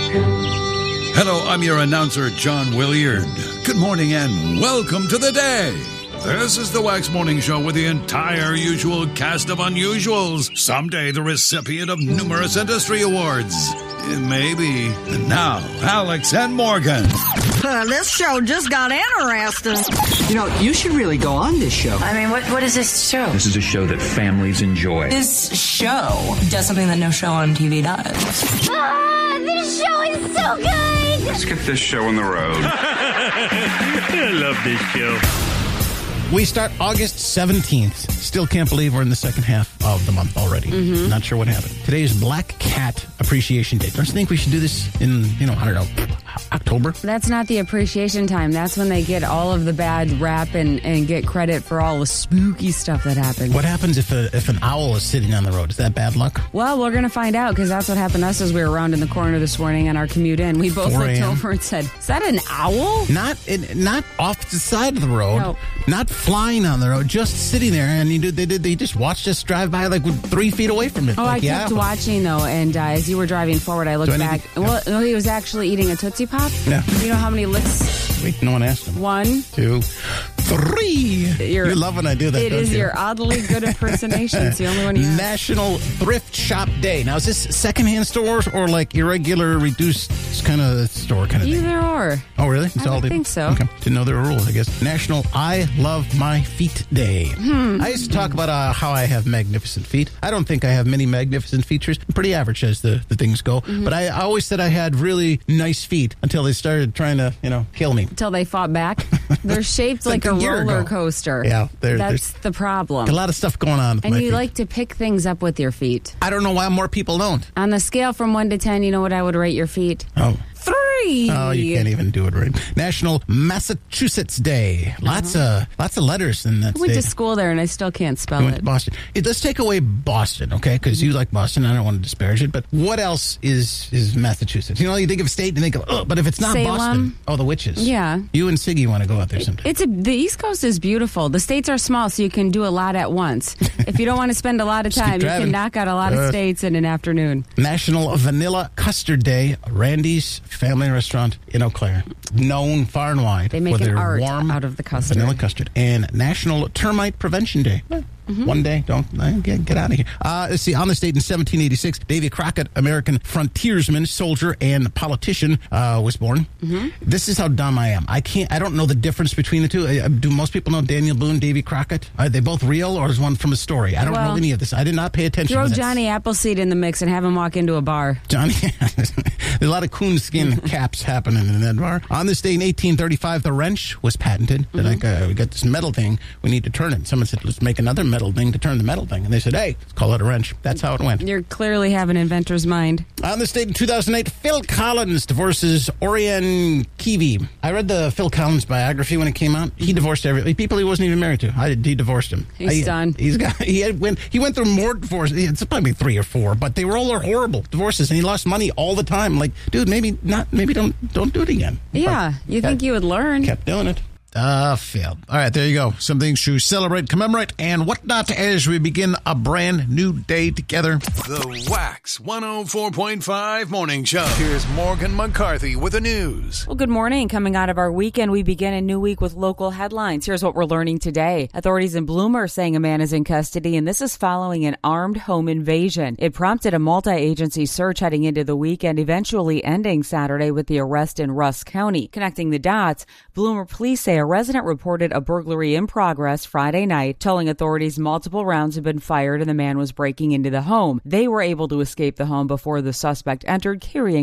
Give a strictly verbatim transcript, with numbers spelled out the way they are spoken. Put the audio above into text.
Hello, I'm your announcer, John Williard. Good morning and welcome to the day. This is the Wax Morning Show with the entire usual cast of unusuals. Someday the recipient of numerous industry awards. Maybe. And now, Alex and Morgan. Uh, this show just got interesting. You know, you should really go on this show. I mean, what what is this show? This is a show that families enjoy. This show does something that no show on T V does. Ah, this show is so good! Let's get this show on the road. I love this show. We start August seventeenth. Still can't believe we're in the second half of the month already. Mm-hmm. Not sure what happened. Today is Black Cat Appreciation Day. Don't you think we should do this in, you know, I don't know, October? That's not the appreciation time. That's when they get all of the bad rap and, and get credit for all the spooky stuff that happened. What happens if a, if an owl is sitting on the road? Is that bad luck? Well, we're going to find out because that's what happened to us as we were around in the corner this morning on our commute in. We both looked over and said, is that an owl? Not it, not off the side of the road. No. Not flying on the road, just sitting there, and you did, they did. They just watched us drive by like three feet away from it. Oh, like, I kept yeah. watching though, and uh, as you were driving forward, I looked Do I back. to, well, no, he was actually eating a Tootsie Pop. Yeah. You know how many licks? Wait, no one asked him. One, two, three. You're, you love when I do that. It don't is you? your oddly good impersonation. It's the only one you have. National Thrift Shop Day. Now, is this secondhand stores or like irregular, reduced kind of store kind of thing? Either or. Oh, really? It's I all would they, think so. Okay. Didn't know there were rules, I guess. National I Love My Feet Day. Hmm. I used to talk about uh, how I have magnificent feet. I don't think I have many magnificent features. I'm pretty average as the, the things go. Mm-hmm. But I, I always said I had really nice feet until they started trying to, you know, kill me. Until they fought back. They're shaped like, like a, a roller ago. coaster. Yeah. They're, That's the problem. A lot of stuff going on with And my you feet. like to pick things up with your feet. I don't know why more people don't. On the scale from one to ten, you know what I would rate your feet? Oh. Three. Oh, you can't even do it right. National Massachusetts Day. Lots uh-huh. of lots of letters in that. I went day. to school there, and I still can't spell went it. To Boston. It does take away Boston, okay? Because mm-hmm. you like Boston. I don't want to disparage it, but what else is is Massachusetts? You know, you think of state and think of, oh, but if it's not Salem. Boston, oh, the witches. Yeah. You and Siggy want to go out there sometime. It's a, the East Coast is beautiful. The states are small, so you can do a lot at once. If you don't want to spend a lot of time, you can knock out a lot uh, of states in an afternoon. National Vanilla Custard Day. Randy's Family Restaurant in Eau Claire, known far and wide they make for an their art warm out of the custard. Vanilla custard. And National Termite Prevention Day. Mm-hmm. One day, don't uh, get, get out of here. Uh, let's see, on this date in seventeen eighty-six, Davy Crockett, American frontiersman, soldier, and politician, uh, was born. Mm-hmm. This is how dumb I am. I can't. I don't know the difference between the two. Uh, do most people know Daniel Boone, Davy Crockett? Are they both real, or is one from a story? I don't well, know any of this. I did not pay attention. Throw to Johnny Appleseed in the mix and have him walk into a bar. Johnny, there's a lot of coonskin caps happening in that bar. On this day in eighteen thirty-five, the wrench was patented. Mm-hmm. Like uh, we got this metal thing, we need to turn it. Someone said, let's make another metal thing to turn the metal thing. And they said, hey, let's call it a wrench. That's how it went. You clearly have an inventor's mind. On this date in two thousand eight, Phil Collins divorces Oriane Kivi. I read the Phil Collins biography when it came out. He divorced every people he wasn't even married to. I, he divorced him. He's I, done. He's got. He had, went. He went through more divorces. It's probably three or four, but they were all horrible divorces, and he lost money all the time. Like, dude, maybe not. Maybe don't don't do it again. Yeah, but you think kept, you would learn? Kept doing it. Uh, failed. All right, there you go. Some things to celebrate, commemorate, and whatnot as we begin a brand new day together. The Wax one oh four point five Morning Show. Here's Morgan McCarthy with the news. Well, good morning. Coming out of our weekend, we begin a new week with local headlines. Here's what we're learning today. Authorities in Bloom are saying a man is in custody, and this is following an armed home invasion. It prompted a multi-agency search heading into the weekend, eventually ending Saturday with the arrest in Rusk County. Connecting the dots, Bloomer police say a resident reported a burglary in progress Friday night, telling authorities multiple rounds had been fired and the man was breaking into the home. They were able to escape the home before the suspect entered carrying